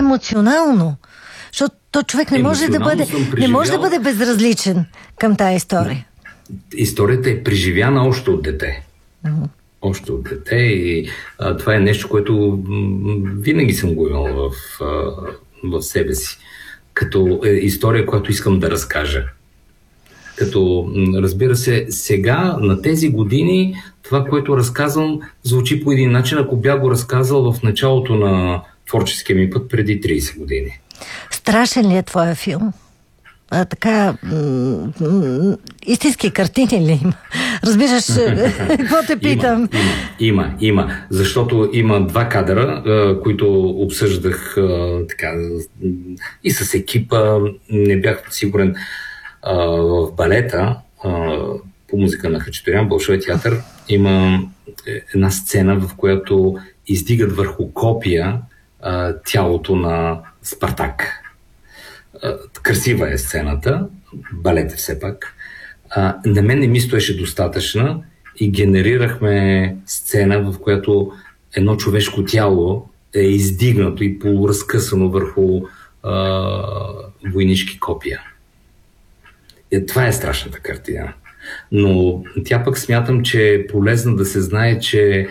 емоционално. Защото човек не може да бъде безразличен към тая история. Историята е преживяна още от дете. Още от дете и това е нещо, което винаги съм го имал в себе си. Като история, която искам да разкажа. Като, разбира се, сега, на тези години, това, което разказвам, звучи по един начин, ако бях го разказал в началото на творческия ми път преди 30 години. Страшен ли е твоя филм? Така, истински картини ли има? Разбираш, какво те питам? Има. Защото има два кадъра, които обсъждах така, и с екипа. Не бях сигурен в балета по музика на Хачатурян, Болшой театър. Има една сцена, в която издигат върху копия тялото на Спартак. Красива е сцената, балет е все пак. На мен не ми стоеше достатъчна и генерирахме сцена, в която едно човешко тяло е издигнато и полуразкъсано върху войнишки копия. Това е страшната картина. Но тя пък смятам, че е полезно да се знае, че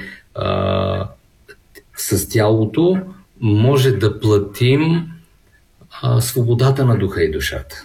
с тялото може да платим свободата на духа и душата.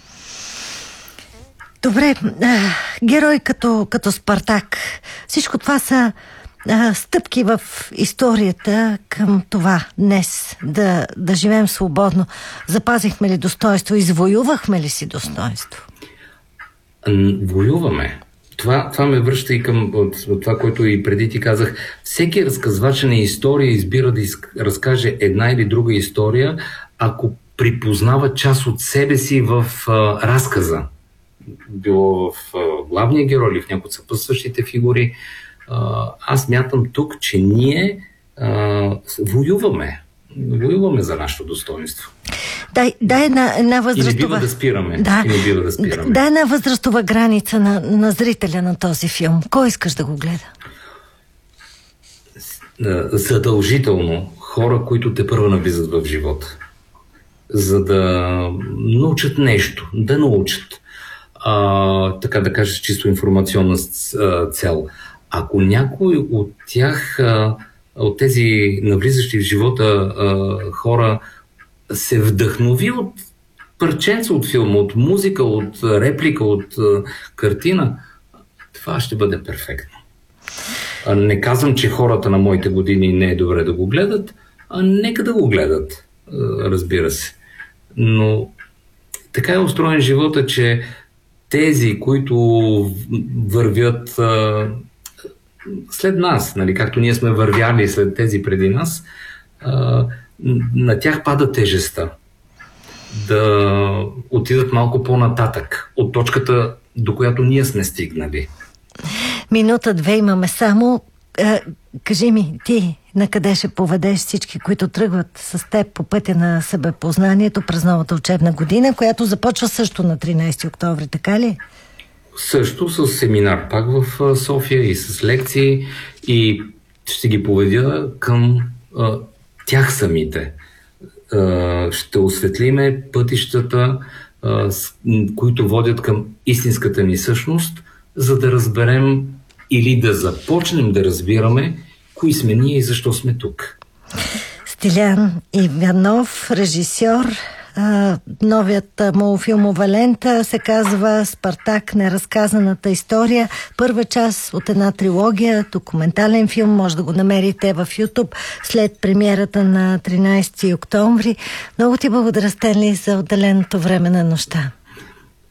Добре, герой като Спартак. Всичко това са стъпки в историята към това днес да живеем свободно. Запазихме ли достоинство? Извоювахме ли си достоинство? Воюваме. Това ме връща и към това, което и преди ти казах. Всеки разказвач на история избира да разкаже една или друга история, ако припознава част от себе си в разказа. Било в главния герой или в някои от съпътстващите фигури. Аз мятам тук, че ние воюваме. Воюваме за нашето достоинство. Дай една възрастова... И не бива да спираме. Дай една възрастова граница на зрителя на този филм. Кой искаш да го гледа? Задължително хора, които тепърва навлизат в живота. За да научат нещо. Да научат. Така да кажа, чисто информационна цел. Ако някой от тях, от тези навлизащи в живота хора се вдъхнови от парченца от филма, от музика, от реплика, от картина, това ще бъде перфектно. Не казвам, че хората на моите години не е добре да го гледат, нека да го гледат, разбира се. Но така е устроен живота, че тези, които вървят след нас, нали, както ние сме вървяли след тези преди нас, на тях пада тежестта да отидат малко по-нататък от точката, до която ние сме стигнали. Минута-две имаме само. Кажи ми, ти на къде ще поведеш всички, които тръгват с теб по пътя на себепознанието през новата учебна година, която започва също на 13 октомври, така ли? Също с семинар пак в София и с лекции, и ще ги поведя към тях самите. Ще осветлиме пътищата, които водят към истинската ни същност, за да разберем или да започнем да разбираме кои сме ние и защо сме тук. Стилян Иванов, режисьор. Новият му филмова лента се казва "Спартак. Неразказаната история". Първа част от една трилогия, документален филм. Може да го намерите в YouTube след премиерата на 13 октомври. Много ти благодаря, Стенли, за отделеното време на нощта.